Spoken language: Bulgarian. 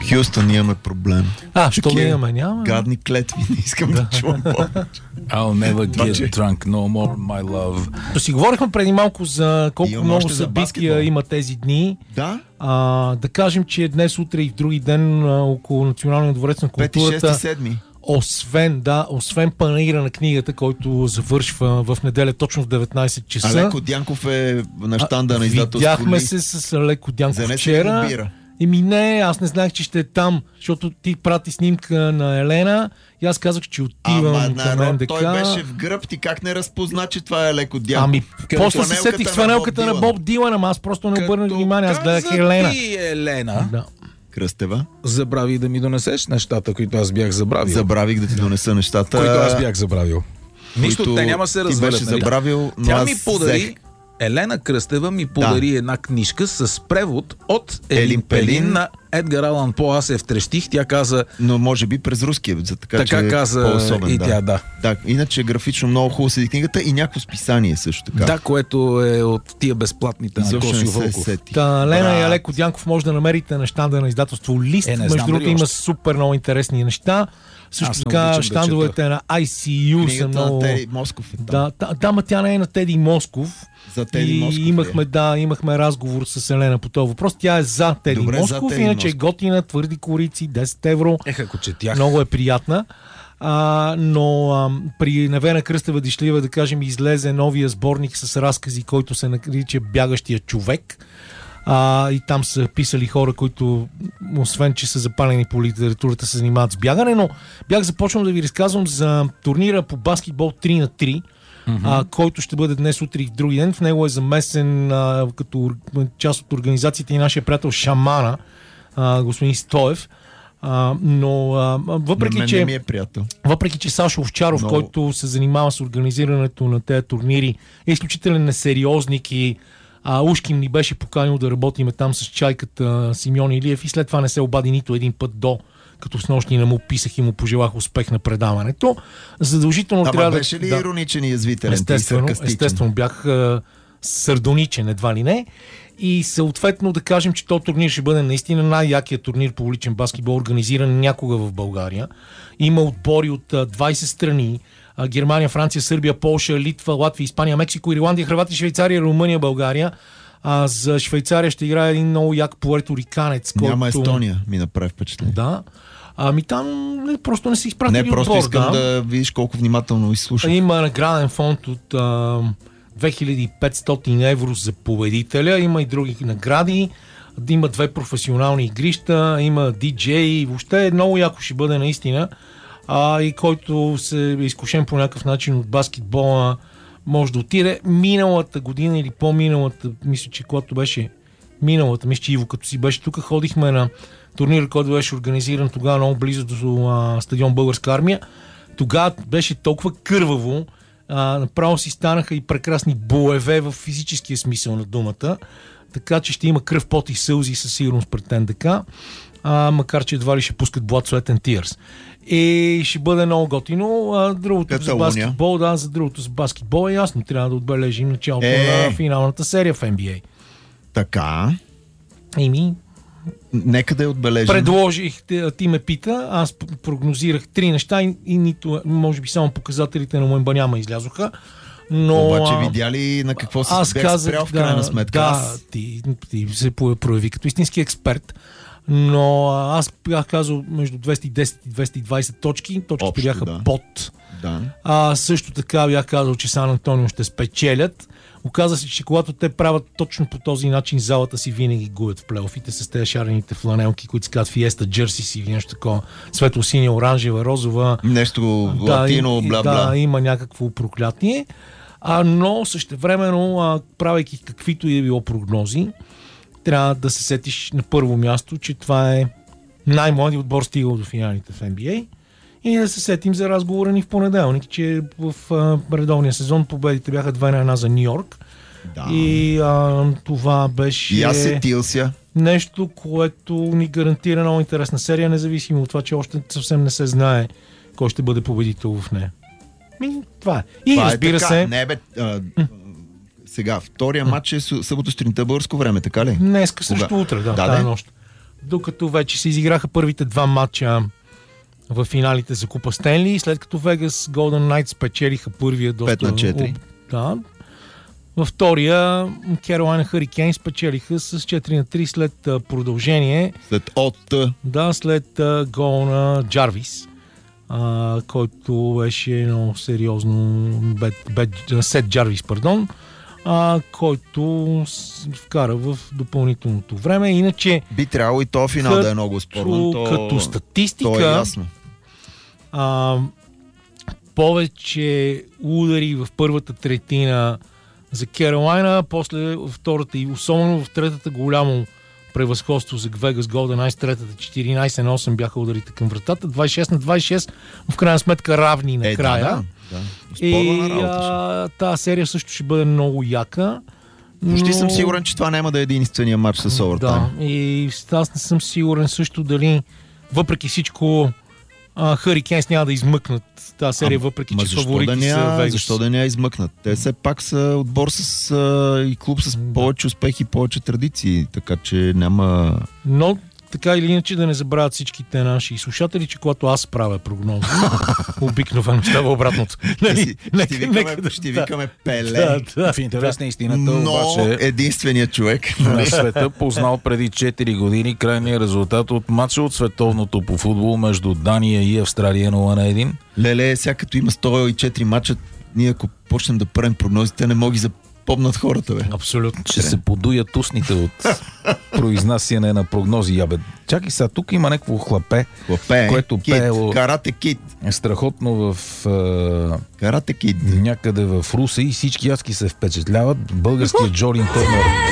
Хюстън, имаме проблем. Що ли имаме? Няма. Гадни клетви, не искам да чувам повече. I'll never get drunk no more, my love. То си говорихме преди малко за колко много събития има тези дни. Да? Да кажем, че днес, утре и в други ден около Националния дворец на културата. 5-6-7. Освен панаира на книгата, който завършва в неделя точно в 19 часа. Алеко Дянков е на щанда на издателство. Видяхме се с Алеко Дянков вчера. Не, аз не знаех, че ще е там, защото ти прати снимка на Елена и аз казах, че отивам към НДК. Той беше в гръб, ти как не разпозна, че това е Алеко Дянков? После се сетих с фанелката на Боб Дилан, ама аз просто не обърнах внимание, аз гледах Елена. Елена. Да. Кръстева. Забрави да ми донесеш нещата, които аз бях забравил. Забравих да ти донеса нещата, които аз бях забравил. Нищо, те няма се развалят. Ти беше забравил, но тя ми подари, Елена Кръстева ми подари една книжка с превод от Елин Пелин на Едгар Алан По. Аз се втрещих, тя каза... Но може би през руския, така че каза по-особен. И тя, да. Иначе графично много хубаво седи книгата и някакво списание също така. Да, което е от тия безплатните на Косио Вълков. Лена и Алеко Дянков може да намерите на щанда на издателство Лист. Между другото има супер много интересни неща. Също така щандовете на ICU са много... на Теди Москов е там. Да, ма тя не е на Теди Москов. За Теди Москов имахме разговор с Елена по този въпрос. Тя е за Теди Москов, иначе е готина, твърди корици, 10 евро. Ако четях. Много е приятна. Но при Невена Кръстева Дишлива, да кажем, излезе новия сборник с разкази, който се нарича Бягащия човек. И там са писали хора, които, освен че са запалени по литературата, се занимават с бягане, но бях започнал да ви разказвам за турнира по баскетбол 3х3, който ще бъде днес, утре и в други ден. В него е замесен като част от организацията и нашия приятел Шамана, господин Стоев. Но въпреки че Сашо Овчаров, който се занимава с организирането на тези турнири, е изключителен несериозник и ушким ни беше поканил да работиме там с чайката Симеон Илиев и след това не се обади нито един път като с нощни не му писах и му пожелах успех на предаването. Задължително трябва да... беше ли ироничен и язвителен? Естествено бях сардоничен, едва ли не. И съответно да кажем, че този турнир ще бъде наистина най-якият турнир по уличен баскетбол, организиран някога в България. Има отбори от 20 страни. Германия, Франция, Сърбия, Полша, Литва, Латвия, Испания, Мексико, Ирландия, Хърватия, Швейцария, Румъния, България. За Швейцария ще играе един много як пуерториканец. Няма Естония, ми направи впечатление. Да. Там просто не си изпратили отбор. Не, просто искам да видиш колко внимателно изслушах. Има награден фонд от 2500 евро за победителя. Има и други награди. Има 2 професионални игрища. Има диджей. Въобще много яко ще бъде наистина. И който се е изкушен по някакъв начин от баскетбола, може да отиде. Миналата година или по-миналата, мисля, че когато беше миналата, мисля, че Иво като си беше тук, ходихме на турнир, който беше организиран тогава много близо до стадион Българска армия. Тогава беше толкова кърваво, направо си станаха и прекрасни боеве в физическия смисъл на думата, така че ще има кръв, пот и сълзи със сигурност пред НДК, макар че едва ли ще пускат Blood, Sweat and Tears. И ще бъде много готино. Другото за баскетбол, за другото за баскетбол е ясно. Трябва да отбележим началото на финалната серия в NBA. Така. Нека да я отбележим. Предложих, ти ме пита, аз прогнозирах 3 неща и нито, може би само показателите на Муембаняма излязоха. Но, обаче видя ли на какво се бях спрял в крайна сметка? Да, ти се прояви като истински експерт. Но аз бях казал между 210 и 220 точки. Точките бяха под. Да. Също така бях казал, че Сан Антонио ще спечелят. Оказа се, че когато те правят точно по този начин, залата си винаги губят в плейофите с тези шарените фланелки, които се казват Фиеста, Джерси си или нещо такова. Светло-синя, оранжева, розова. Нещо латино, бла-бла. Да, има някакво проклятие. Но същевременно, правейки каквито и било прогнози, трябва да се сетиш на първо място, че това е най-младият отбор стигал до финалите в NBA и да се сетим за разговора ни в понеделник, че в редовния сезон победите бяха 2-1 за Нью-Йорк. Да. И това беше... И аз сетил ся. Нещо, което ни гарантира много интересна серия, независимо от това, че още съвсем не се знае кой ще бъде победител в нея. Това е. И това разбира се... Не, сега, втория матч е събота сутринта българско време, така ли? Днеска също утре, тази нощ. докато вече се изиграха първите 2 матча в финалите за Купа Стенли, след като Vegas Golden Knights спечелиха първия доста... 5-4. Да. Във втория Carolina Hurricanes спечелиха с 4-3 след продължение. След гол на Джарвис, който беше много сериозно Сет Джарвис, който вкара в допълнителното време. Иначе би трябвало и то финал да е много спорно. Като статистика то е ясно. Повече удари в първата третина за Керолайна, после втората и особено в третата голямо превъзходство за Vegas Golden Knights, третата 14-8 бяха ударите към вратата, 26-26, в крайна сметка равни накрая. И тази серия също ще бъде много яка. Почти съм сигурен, че това няма да е единствения матч с овертайм. Да, и аз не съм сигурен също дали въпреки всичко Hurricanes няма да измъкнат тази серия, въпреки че фаворити са Vegas. Защо да не я измъкнат? Те все пак са отбор и клуб с повече успехи и повече традиции, така че няма... Но така или иначе да не забравят всичките наши слушатели, че когато аз правя прогнози, обикновено става обратното. Ще викаме Пеле. В интерес на истината, обаче единственият човек на света познал преди 4 години крайния резултат от матча от световното по футбол между Дания и Австралия 0-1. Леле, сега като има 104 матча, ние ако почнем да правим прогнозите, не мога да помнат хората, бе. Абсолютно. Ще се подуят устните от произнасяне на прогнози. Чакай сега, тук има някакво хлапе, което пеело... Карате Кид. Е страхотно в... Карате Кид. Някъде в Русе и всички адски се впечатляват. Българският Джорин Търнър